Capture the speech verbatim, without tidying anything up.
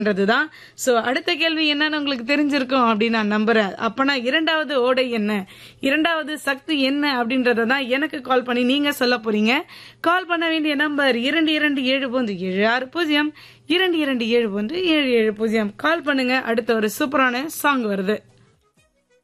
தான். சோ அடுத்த கேள்வி என்னன்னு உங்களுக்கு தெரிஞ்சிருக்கும் அப்படின்னு நான் நம்புறேன். அப்பனா இரண்டாவது ஓடை என்ன, இரண்டாவது சக்தி என்ன அப்படின்றத தான் எனக்கு கால் பண்ணி நீங்க சொல்ல போறீங்க. கால் பண்ண வேண்டிய நம்பர் இரண்டு இரண்டு ஏழு ஒன்று ஏழு ஆறு பூஜ்ஜியம் இரண்டு இரண்டு ஏழு ஒன்று ஏழு ஏழு பூஜ்ஜியம். கால் பண்ணுங்க. அடுத்த ஒரு சூப்பரான சாங் வருது.